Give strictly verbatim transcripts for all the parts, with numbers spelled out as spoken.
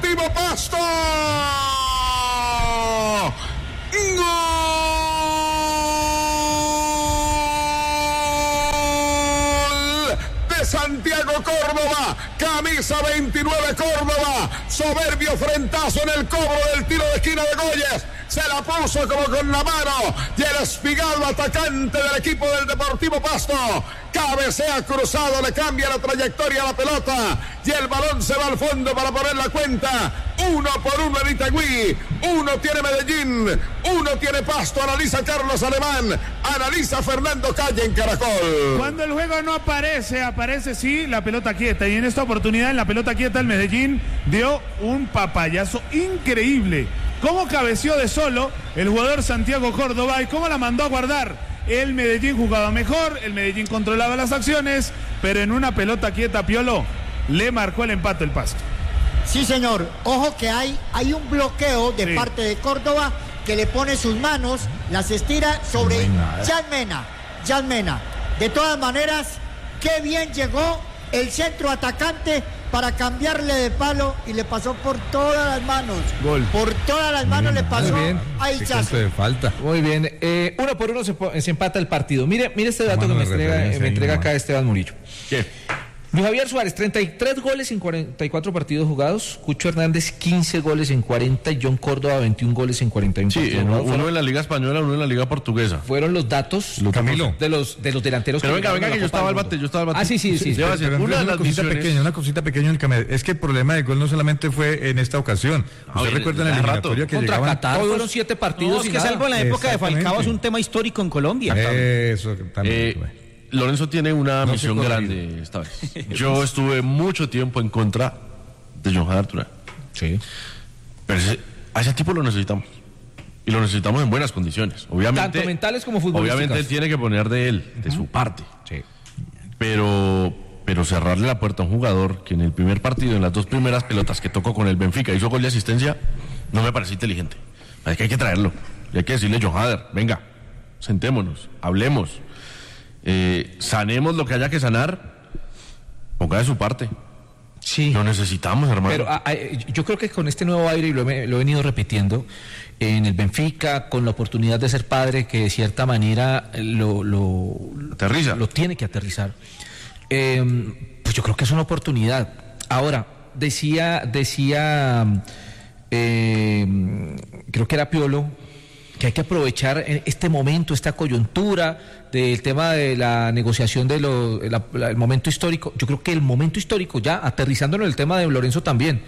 Deportivo Pasto. ¡Gol! De Santiago Córdoba, camisa veintinueve Córdoba, soberbio frentazo en el cobro del tiro de esquina de Goyes, se la puso como con la mano, y el Espigado, atacante del equipo del Deportivo Pasto, cabecea cruzado, le cambia la trayectoria a la pelota, y el balón se va al fondo para poner la cuenta. Uno por uno en Itagüí, uno tiene Medellín, uno tiene Pasto. Analiza Carlos Alemán, analiza Fernando Calle en Caracol. Cuando el juego no aparece, aparece sí la pelota quieta, y en esta oportunidad en la pelota quieta el Medellín dio un papayazo increíble. Cómo cabeció de solo el jugador Santiago Córdoba y cómo la mandó a guardar. El Medellín jugaba mejor, el Medellín controlaba las acciones, pero en una pelota quieta, Piolo, le marcó el empate el Pasto. Sí, señor. Ojo que hay, hay un bloqueo de sí. parte de Córdoba, que le pone sus manos, las estira sobre Jan Mena. Jan Mena. De todas maneras, qué bien llegó el centro atacante para cambiarle de palo, y le pasó por todas las manos. Gol. Por todas las manos bien, le pasó a Ichazo. De falta. Muy bien. Eh, uno por uno se, se empata el partido. Mire, mire este dato que me entrega, me entrega acá Esteban Murillo. ¿Qué? Luis Javier Suárez, treinta y tres goles en cuarenta y cuatro partidos jugados. Cucho Hernández, quince goles en cuarenta. Y John Córdoba, veintiún goles en cuarenta y uno sí, partidos uno, jugados. uno en la Liga Española, uno en la Liga Portuguesa. Fueron los datos Camilo. de los de los delanteros. Pero que venga, venga, que yo estaba al bate, yo estaba al bate. Ah, sí, sí, sí. sí, sí. Pero, pero una, una, una cosita misiones... pequeña, una cosita pequeña. Es que el problema de gol no solamente fue en esta ocasión. Ah, Usted recuerda en el eliminatorio que contra llegaban Qatar todos... fueron siete partidos. No, es que salvo en la época de Falcao, es un tema histórico en Colombia. Eso también. Eh, Lorenzo tiene una no misión grande esta vez. Yo estuve mucho tiempo en contra de John Jader Durán. Sí. Pero ese, a ese tipo lo necesitamos. Y lo necesitamos en buenas condiciones. Obviamente, tanto mentales como futbolísticas. Obviamente él tiene que poner de él, de uh-huh. su parte. Sí. Pero, pero cerrarle la puerta a un jugador que en el primer partido, en las dos primeras pelotas que tocó con el Benfica, hizo gol de asistencia, no me parece inteligente. Es que hay que traerlo. Y hay que decirle, John Jader, venga, sentémonos, hablemos. Eh, sanemos lo que haya que sanar, ponga de su parte. Sí. Lo necesitamos, hermano. Pero a, a, yo creo que con este nuevo aire, y lo he, lo he venido repitiendo, en el Benfica, con la oportunidad de ser padre, que de cierta manera lo, lo, Aterriza. lo tiene que aterrizar, eh, pues yo creo que es una oportunidad. Ahora, decía, decía eh, creo que era Piolo, que hay que aprovechar este momento, esta coyuntura del tema de la negociación de lo, la, la, el momento histórico. Yo creo que el momento histórico, ya aterrizándolo en el tema de Lorenzo también,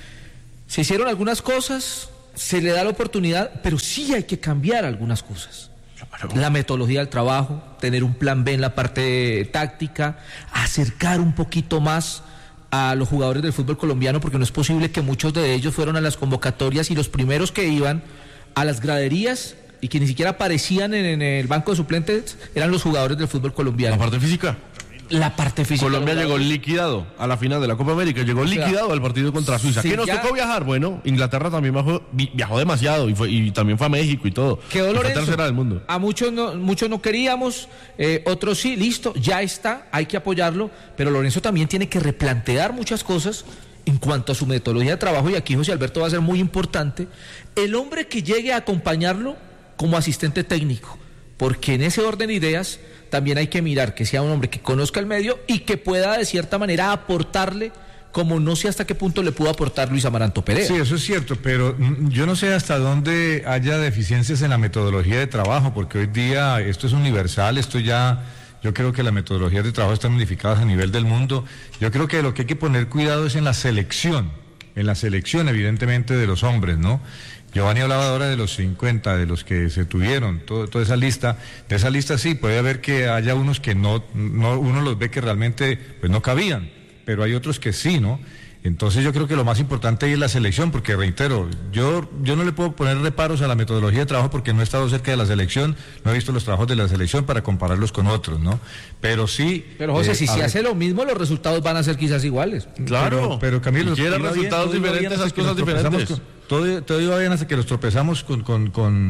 se hicieron algunas cosas, se le da la oportunidad, pero sí hay que cambiar algunas cosas. La metodología del trabajo, tener un plan B en la parte táctica, acercar un poquito más a los jugadores del fútbol colombiano, porque no es posible que muchos de ellos fueron a las convocatorias y los primeros que iban a las graderías y que ni siquiera aparecían en, en el banco de suplentes eran los jugadores del fútbol colombiano. La parte física. La parte física. Colombia llegó liquidado a la final de la Copa América, llegó o sea, liquidado al partido contra Suiza. Sí, ¿qué nos ya... tocó viajar? Bueno, Inglaterra también viajó, viajó demasiado y, fue, y también fue a México y todo. Quedó Lorenzo. Fue tercera del mundo. A muchos no, muchos no queríamos, eh, otros sí, listo, ya está, hay que apoyarlo, pero Lorenzo también tiene que replantear muchas cosas en cuanto a su metodología de trabajo, y aquí José Alberto va a ser muy importante, el hombre que llegue a acompañarlo como asistente técnico, porque en ese orden de ideas también hay que mirar que sea un hombre que conozca el medio y que pueda de cierta manera aportarle, como no sé hasta qué punto le pudo aportar Luis Amaranto Perea. Sí, eso es cierto, pero yo no sé hasta dónde haya deficiencias en la metodología de trabajo, porque hoy día esto es universal, esto ya... Yo creo que las metodologías de trabajo están unificadas a nivel del mundo. Yo creo que lo que hay que poner cuidado es en la selección, en la selección evidentemente de los hombres, ¿no? Giovanni hablaba ahora de los cincuenta, de los que se tuvieron, todo, toda esa lista. De esa lista sí, puede haber que haya unos que no, no, uno los ve que realmente pues no cabían, pero hay otros que sí, ¿no? Entonces yo creo que lo más importante ahí es la selección, porque reitero, yo yo no le puedo poner reparos a la metodología de trabajo porque no he estado cerca de la selección, no he visto los trabajos de la selección para compararlos con otros, ¿no? Pero sí... Pero José, eh, si se ver... hace lo mismo, los resultados van a ser quizás iguales. Claro, pero, pero Camilo... Si quieren resultados bien, diferentes, esas cosas diferentes. Con, todo, todo iba bien hasta que los tropezamos con... con, con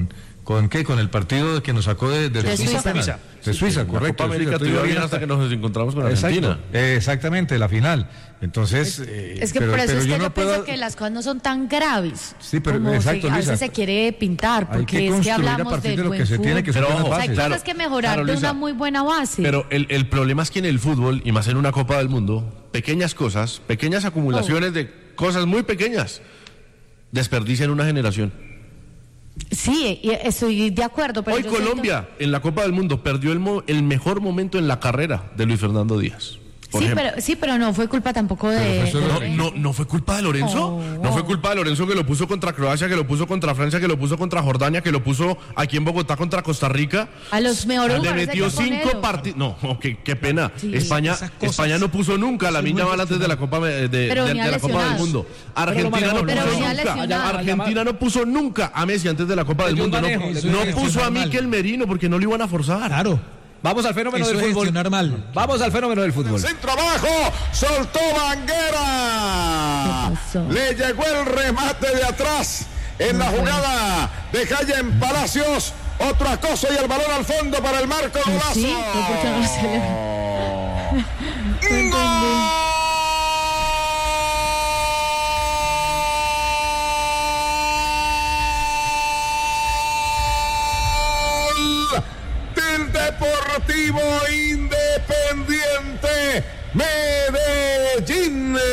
¿Con qué? Con el partido que nos sacó de, de, de Suiza. Suiza. De Suiza, correcto. La Copa América tuvimos bien hasta que nos encontramos con Argentina. Exacto, eh, exactamente, la final. Entonces, es, eh, es que pero, por eso pero es que yo, yo, no pienso puedo... que las cosas no son tan graves. Sí, pero como exacto, se, a Luisa. veces se quiere pintar, porque Hay que es que construir a hablamos partir del de lo buen que se fútbol. tiene, que son Pero buenas ojo, O sea, hay bases. cosas que mejorar claro, de Luisa, una muy buena base. Pero el, el problema es que en el fútbol, y más en una Copa del Mundo, pequeñas cosas, pequeñas acumulaciones Oh. de cosas muy pequeñas, desperdician una generación. Sí, y estoy de acuerdo. Pero Hoy yo Colombia, en la Copa del Mundo, perdió el, mo- el mejor momento en la carrera de Luis Fernando Díaz. Por Sí ejemplo. pero, sí, pero no fue culpa tampoco de... eso de no- No, Lorenzo. no, no fue culpa de Lorenzo. Oh. No fue culpa de Lorenzo que lo puso contra Croacia, que lo puso contra Francia, que lo puso contra Jordania, que lo puso aquí en Bogotá contra Costa Rica. A los mejores Le jugadores hay metió que cinco ponerlos. partidos. No, oh, qué, qué pena. Sí. España, Esas cosas España no puso nunca a la Miña Bala antes de la Copa de, de- Pero de- venía de la Copa del lesionados. Mundo. Argentina no Pero puso venía nunca. lesionados. Argentina no puso nunca a Messi antes de la Copa del Yo Mundo. No, manejo, eso no es puso a gestionar mal. Mikel Merino porque no lo iban a forzar. Claro. Vamos al fenómeno Eso del es fútbol. gestionar mal. Vamos al fenómeno del fútbol. Centro abajo, soltó Banguera. ¿Qué pasó? Le llegó el remate de atrás en la jugada de Cayen Palacios. Otro acoso y el balón al fondo para el marco golazo. Sí, pues, pucha, no se le- No entendí. Del Deportivo Independiente Medellín.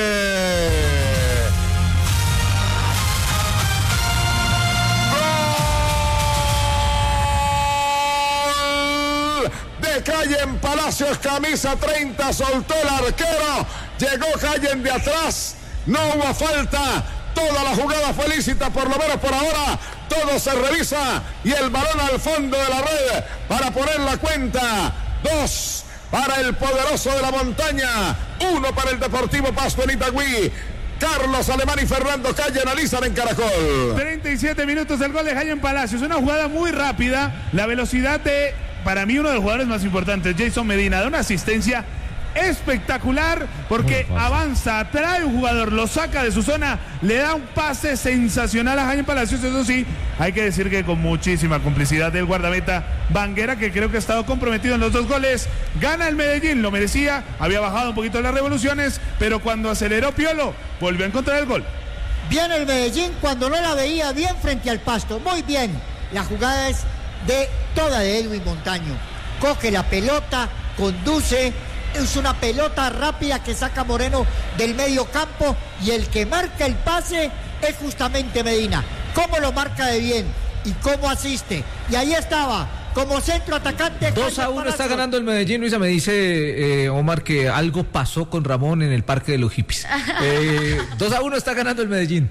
Gol de Cayen Palacios, camisa treinta, soltó el arquero, llegó Cayen de atrás, no hubo falta. Toda la jugada fue lícita, por lo menos por ahora. Todo se revisa y el balón al fondo de la red para poner la cuenta. Dos para el poderoso de la montaña. Uno para el Deportivo Pasto en Itagüí. Carlos Alemán y Fernando Calle analizan en Caracol. treinta y siete minutos del gol de Cayen Palacios. Una jugada muy rápida. La velocidad de, para mí, uno de los jugadores más importantes, Jason Medina, da una asistencia espectacular porque avanza, atrae un jugador, lo saca de su zona, le da un pase sensacional a Cayen Palacios. Eso sí, hay que decir que con muchísima complicidad del guardameta Banguera, que creo que ha estado comprometido en los dos goles. Gana el Medellín, lo merecía, había bajado un poquito las revoluciones, pero cuando aceleró Piolo, volvió a encontrar el gol. Bien el Medellín cuando no la veía bien frente al Pasto. Muy bien. La jugada es de toda de Edwin Montaño. Coge la pelota, conduce. Es una pelota rápida que saca Moreno del medio campo y el que marca el pase es justamente Medina. ¿Cómo lo marca de bien? ¿Y cómo asiste? Y ahí estaba, como centro atacante. dos a uno está ganando el Medellín. Luisa, me dice eh, Omar que algo pasó con Ramón en el Parque de los Hippies. Eh, dos a uno está ganando el Medellín.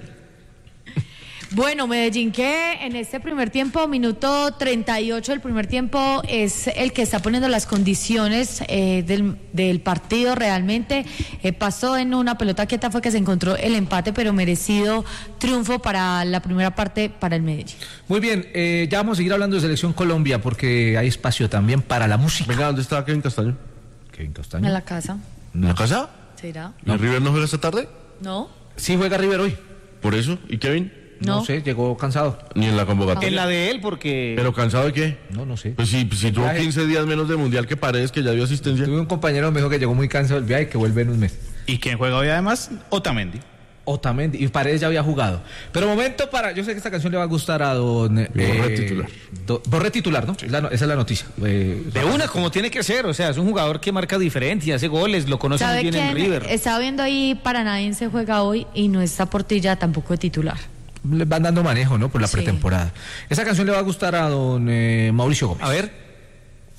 Bueno, Medellín que en este primer tiempo, minuto treinta y ocho del primer tiempo, es el que está poniendo las condiciones eh, del, del partido realmente. Eh, pasó en una pelota quieta, fue que se encontró el empate, pero merecido triunfo para la primera parte para el Medellín. Muy bien, eh, ya vamos a seguir hablando de Selección Colombia porque hay espacio también para la música. Venga, ¿dónde está Kevin Castaño? Kevin Castaño. En la casa, ¿En la casa? ¿será? ¿Y River no juega esta tarde? ¿No? Sí, juega River hoy. ¿Por eso? ¿Y Kevin? No, No. sé, llegó cansado. Ni en la convocatoria. En la de él, porque... ¿Pero cansado de qué? No, no sé. Pues si, si tuvo viaje. quince días menos de mundial que Paredes, que ya dio asistencia. Tuve un compañero que me dijo que llegó muy cansado del viaje y que vuelve en un mes. ¿Y quién juega hoy además? Otamendi. Otamendi, y Paredes ya había jugado. Pero momento para, yo sé que esta canción le va a gustar a don eh, Borré titular. do- Borré titular, ¿no? Es la no- esa es la noticia. Eh, De una, como tiene que ser. O sea, es un jugador que marca diferencia, hace goles, lo conoce muy ¿Sabe bien en quién? River. Estaba viendo ahí, Paranaense juega hoy y no está Portilla tampoco de titular. le van dando manejo, ¿no? Por la Sí. pretemporada. Esa canción le va a gustar a don eh, Mauricio Gómez. A ver.